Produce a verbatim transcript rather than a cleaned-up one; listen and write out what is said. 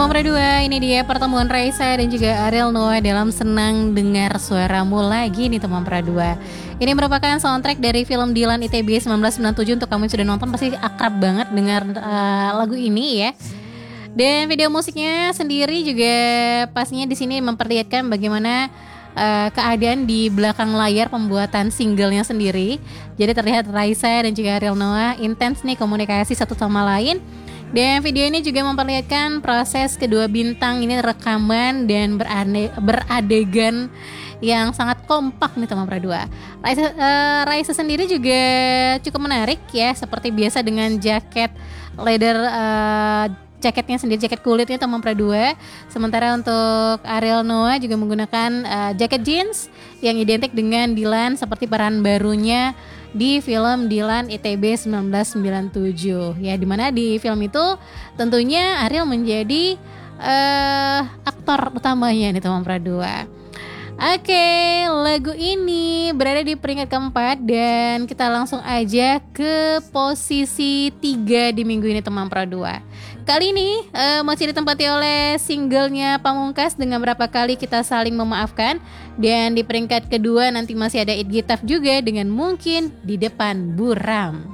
Teman Pradua, ini dia pertemuan Raisa dan juga Ariel Noah dalam Senang Dengar Suaramu lagi nih teman Pradua. Ini merupakan soundtrack dari film Dilan I T B seribu sembilan ratus sembilan puluh tujuh. Untuk kamu yang sudah nonton pasti akrab banget dengar uh, lagu ini ya. Dan video musiknya sendiri juga pastinya di sini memperlihatkan bagaimana uh, keadaan di belakang layar pembuatan singlenya sendiri. Jadi terlihat Raisa dan juga Ariel Noah intens nih komunikasi satu sama lain. Dan video ini juga memperlihatkan proses kedua bintang ini rekaman dan berane, beradegan yang sangat kompak nih teman Pradua. Raisa, uh, Raisa sendiri juga cukup menarik ya, seperti biasa dengan jaket leather uh, jaketnya sendiri, jaket kulitnya teman Pradua. Sementara untuk Ariel Noah juga menggunakan uh, jaket jeans yang identik dengan Dilan seperti peran barunya di film Dilan I T B seribu sembilan ratus sembilan puluh tujuh. Ya, dimana di film itu tentunya Ariel menjadi uh, aktor utamanya nih teman Pradua. Oke, lagu ini berada di peringkat keempat dan kita langsung aja ke posisi tiga di minggu ini teman Pradua. Kali ini uh, masih ditempati oleh singlenya Pamungkas dengan Berapa Kali Kita Saling Memaafkan. Dan di peringkat kedua nanti masih ada It Gitaf juga dengan Mungkin di Depan Buram.